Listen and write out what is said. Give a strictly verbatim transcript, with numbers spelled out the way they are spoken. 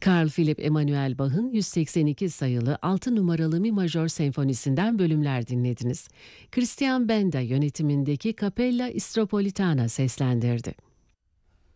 Carl Philipp Emanuel Bach'ın yüz seksen iki sayılı altı numaralı Mi majör senfonisinden bölümler dinlediniz. Christian Benda yönetimindeki Capella Istropolitana seslendirdi.